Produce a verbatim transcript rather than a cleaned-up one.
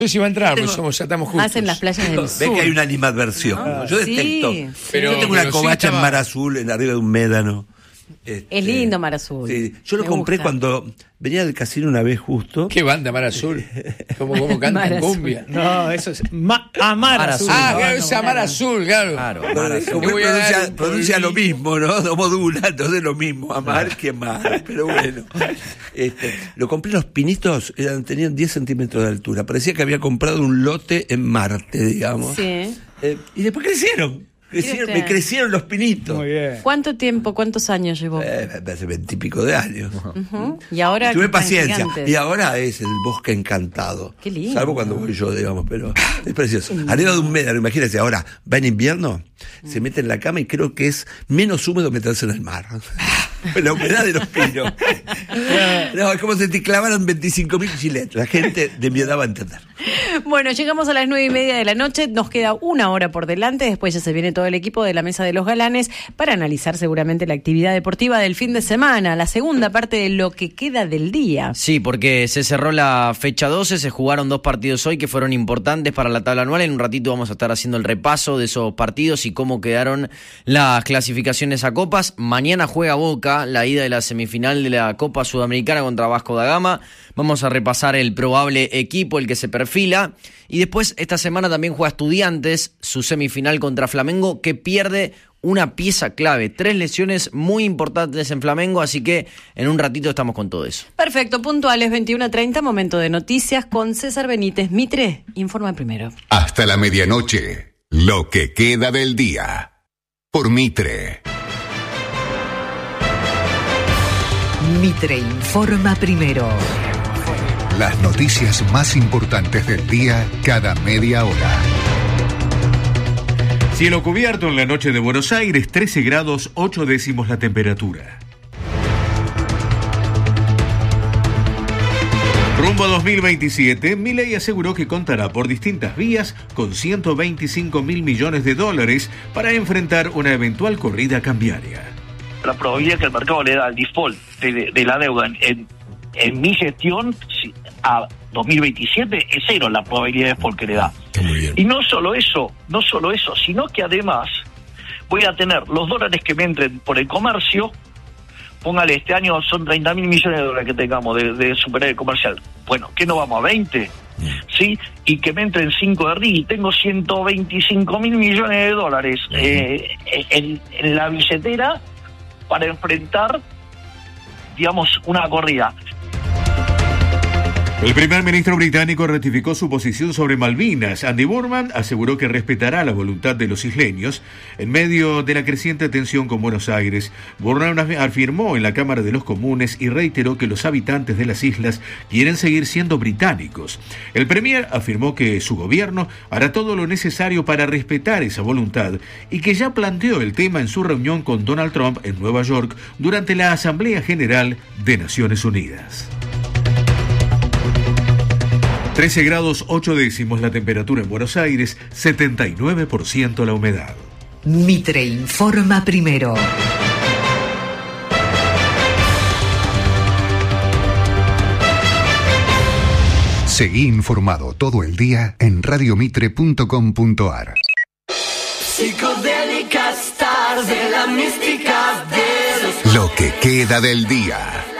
No sé si va a entrar, tengo... porque somos, ya estamos justos. Hacen las playas del sur. Ve que hay una animadversión. ¿no? Yo Sí, detecto. sí. Pero, Yo tengo una pero covacha sí estaba... en Mar Azul, en arriba de un médano. Este, es lindo Mar Azul. Sí. Yo lo Me compré gusta. cuando venía del casino una vez justo. ¿Qué banda Mar Azul? ¿Cómo, cómo cantan cumbia? No, eso es ma Amar Mar Azul. Ah, No, claro, no, es Amar no. Azul, claro. Claro, No, Mar Azul. como Te él voy a dar pronuncia, un pronuncia lo polvillo. mismo, ¿no? No modula, entonces lo mismo, amar que amar, pero bueno. Este, lo compré, los pinitos eran, tenían diez centímetros de altura, parecía que había comprado un lote en Marte, digamos. Sí. Eh, y después crecieron, crecieron usted? me crecieron los pinitos. Muy bien. ¿Cuánto tiempo, cuántos años llevó? Eh, hace veintipico de años. Ujú. Y ahora Tuve que están paciencia. gigantes. Y ahora es el bosque encantado. Qué lindo. Salvo cuando voy yo, digamos, pero es precioso. Arriba de un médano, imagínense, ahora va en invierno, se mete en la cama y creo que es menos húmedo meterse en el mar. La humedad de los pinos. No, es como si te clavaran veinticinco mil giletes. La gente de mi edad va a entender. Bueno, llegamos a las nueve y media de la noche, nos queda una hora por delante, después ya se viene todo el equipo de la Mesa de los Galanes para analizar seguramente la actividad deportiva del fin de semana, la segunda parte de lo que queda del día. Sí, porque se cerró la fecha doce, se jugaron dos partidos hoy que fueron importantes para la tabla anual. En un ratito vamos a estar haciendo el repaso de esos partidos y cómo quedaron las clasificaciones a copas. Mañana juega Boca, la ida de la semifinal de la Copa Sudamericana contra Vasco da Gama. Vamos a repasar el probable equipo, el que se perfila. Y después, esta semana también juega Estudiantes, su semifinal contra Flamengo, que pierde una pieza clave. Tres lesiones muy importantes en Flamengo, así que en un ratito estamos con todo eso. Perfecto, puntuales, veintiuno treinta, momento de noticias con César Benítez. Mitre, informa primero. Hasta la medianoche, lo que queda del día. Por Mitre. Mitre informa primero. Las noticias más importantes del día cada media hora. Cielo cubierto en la noche de Buenos Aires, trece grados, ocho décimos la temperatura. Rumbo a dos mil veintisiete, Milei aseguró que contará por distintas vías con ciento veinticinco mil millones de dólares para enfrentar una eventual corrida cambiaria. La probabilidad que el mercado le da al default de, de la deuda en, en, en mi gestión a dos mil veintisiete es cero la probabilidad de default que le da. Muy bien. Y no solo eso, no solo eso, sino que además voy a tener los dólares que me entren por el comercio. Póngale, este año son treinta mil millones de dólares que tengamos de, de superávit comercial. Bueno, ¿qué no vamos a veinte? ¿Sí? Y que me entren cinco de R I. Tengo ciento veinticinco mil millones de dólares eh, en, en la billetera para enfrentar, digamos, una corrida. El primer ministro británico ratificó su posición sobre Malvinas. Andy Burnham aseguró que respetará la voluntad de los isleños en medio de la creciente tensión con Buenos Aires. Burnham afirmó en la Cámara de los Comunes y reiteró que los habitantes de las islas quieren seguir siendo británicos. El premier afirmó que su gobierno hará todo lo necesario para respetar esa voluntad y que ya planteó el tema en su reunión con Donald Trump en Nueva York durante la Asamblea General de Naciones Unidas. trece grados, ocho décimos la temperatura en Buenos Aires, setenta y nueve por ciento la humedad. Mitre informa primero. Seguí informado todo el día en radiomitre punto com punto ar. Psicodélicas tardes, la mística de los... Lo que queda del día.